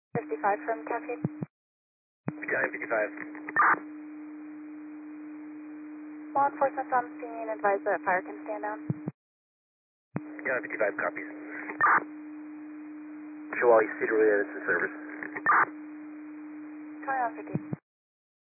55 from Cascade. Battalion 55. Law enforcement's on scene. Advise that fire can stand down. Battalion 55 copies. Show all you see to relay this in service. 2150.